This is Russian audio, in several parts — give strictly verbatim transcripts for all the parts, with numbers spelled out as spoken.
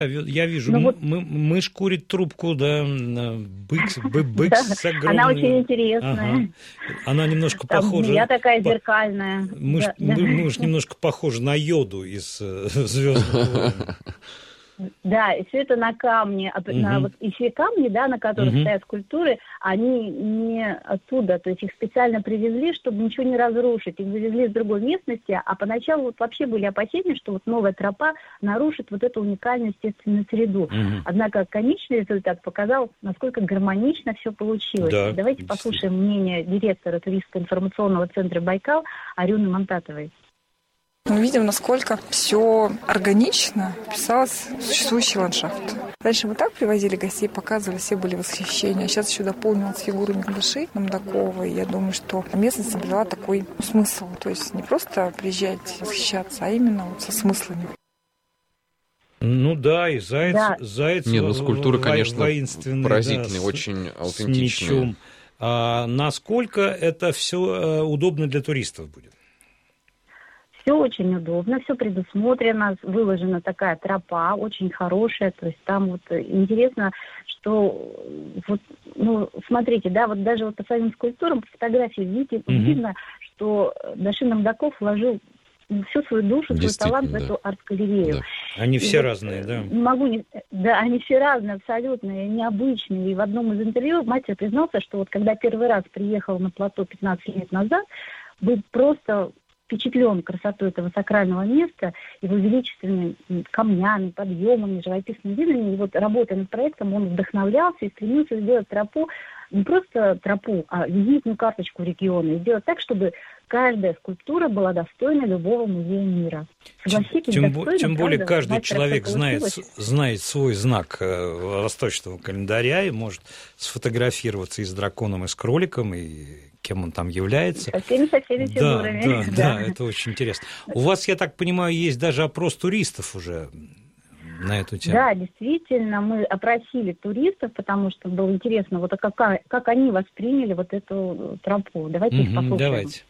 Я вижу, Ну, вот... мы, мышь курит трубку, да, бык, бык, бык с огромным... Она очень интересная. Ага. Она немножко Там похожа... змея такая зеркальная. Мышь, да, мы, да. мышь немножко похожа на Йоду из «Звездных войн». Да, и все это на камне, Угу. на вот и все камни, да, на которых угу. стоят скульптуры, они не оттуда, то есть их специально привезли, чтобы ничего не разрушить, их завезли из другой местности, а поначалу вот вообще были опасения, что вот новая тропа нарушит вот эту уникальную естественную среду. Угу. Однако конечный результат показал, насколько гармонично все получилось. Да, давайте послушаем мнение директора туристско-информационного центра «Байкал» Арены Монтатовой. Мы видим, насколько все органично вписалось в существующий ландшафт. Раньше мы так привозили гостей, показывали, все были в восхищении. А сейчас еще дополнилась фигура Нагдаши Намдакова. И я думаю, что местность обрела такой смысл. То есть не просто приезжать восхищаться, а именно вот со смыслами. Ну да, и заяц, да. заяц Не, ну, скульптура, во- конечно, воинственный, поразительный, да, очень с, аутентичный. С мечом. А насколько это все удобно для туристов будет? Все очень удобно, все предусмотрено, выложена такая тропа, очень хорошая, то есть там вот интересно, что вот, ну, смотрите, да, вот даже вот по своим скульптурам, по фотографии видите, mm-hmm. видно, что Даши Намдаков вложил всю свою душу, свой талант в да. эту арт-галерею. Да. Они все и разные, вот, да? Не могу не... Да, они все разные, абсолютно, необычные. И в одном из интервью мастер признался, что вот когда первый раз приехал на плато пятнадцать лет назад, был просто впечатлен красотой этого сакрального места, его величественными камнями, подъемами, живописными видами. И вот работая над проектом, он вдохновлялся и стремился сделать тропу, не просто тропу, а визитную карточку региона. И сделать так, чтобы каждая скульптура была достойна любого музея мира. Согласитесь, тем, достойна, тем более правда? каждый Мастер, человек знает, получилось? знает свой знак восточного календаря и может сфотографироваться и с драконом, и с кроликом, и кем он там является. Со всеми, со всеми фигурами. Да, да, да, это очень интересно. У вас, я так понимаю, есть даже опрос туристов уже на эту тему. Да, действительно, мы опросили туристов, потому что было интересно, вот а как, как они восприняли вот эту тропу. Давайте их послушаем. Давайте.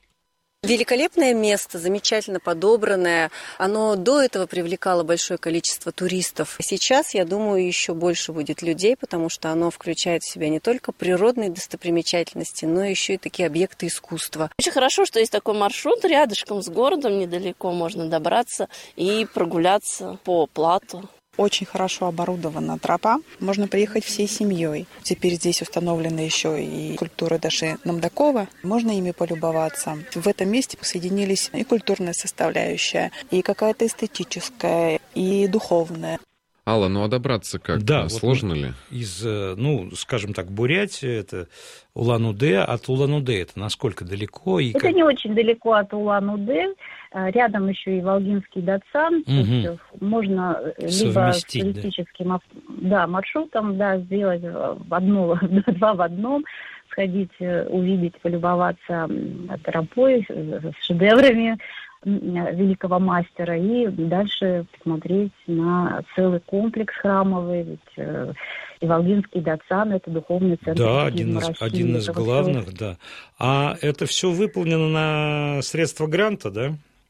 Великолепное место, замечательно подобранное. Оно до этого привлекало большое количество туристов. Сейчас, я думаю, еще больше будет людей, потому что оно включает в себя не только природные достопримечательности, но еще и такие объекты искусства. Очень хорошо, что есть такой маршрут рядышком с городом, недалеко можно добраться и прогуляться по плато. Очень хорошо оборудована тропа. Можно приехать всей семьей. Теперь здесь установлены еще и скульптуры Даши Намдакова. Можно ими полюбоваться. В этом месте соединились и культурная составляющая, и какая-то эстетическая, и духовная. Алла, ну а добраться как? Да, сложно вот ли? Из, ну, скажем так, Бурятии, это Улан-Удэ. От Улан-Удэ это насколько далеко? И это как... не очень далеко от Улан-Удэ. Рядом еще и Волгинский Датсан. Угу. То есть можно либо с туристическим да. Да, маршрутом да, сделать в одно, два в одном, сходить, увидеть, полюбоваться тропой с шедеврами великого мастера и дальше посмотреть на целый комплекс храмовый, ведь э, и Волгинский Датсан — это духовный центр. Да, один из, России, один из главных, всего. Да. А это все выполнено на средства гранта, да?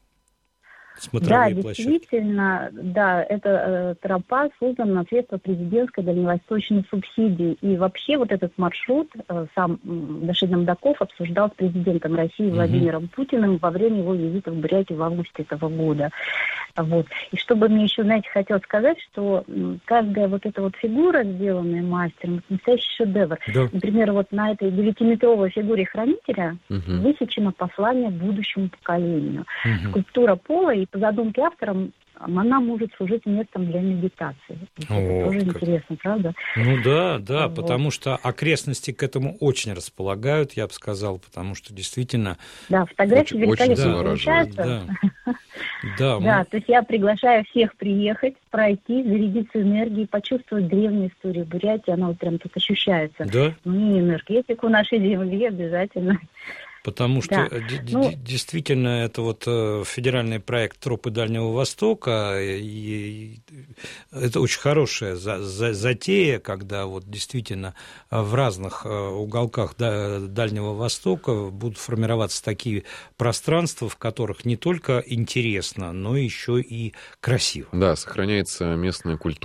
Да, действительно, площадки. Да, эта э, тропа создана на средства президентской дальневосточной субсидии. И вообще вот этот маршрут э, сам Даши Намдаков обсуждал с президентом России Владимиром угу. Путиным во время его визита в Бурятию в августе этого года. Вот. И чтобы мне еще, знаете, хотелось сказать, что каждая вот эта вот фигура, сделанная мастером, это настоящий шедевр. Да. Например, вот на этой девятиметровой фигуре хранителя угу. высечено послание будущему поколению. Угу. Скульптура пола, и по задумке автора, она может служить местом для медитации. О, это тоже как... интересно, правда? Ну да, да, вот. Потому что окрестности к этому очень располагают, я бы сказал, потому что действительно... Да, фотографии великолепно да, получаются. Да, да, да мы... то есть я приглашаю всех приехать, пройти, зарядиться энергией, почувствовать древнюю историю Бурятии, она вот прям тут ощущается. Да? Ну и энергетику нашей земли обязательно. Потому что Да. д- Ну... д- действительно это вот федеральный проект «Тропы Дальнего Востока», и это очень хорошая затея, когда вот действительно в разных уголках Дальнего Востока будут формироваться такие пространства, в которых не только интересно, но еще и красиво. Да, сохраняется местная культура.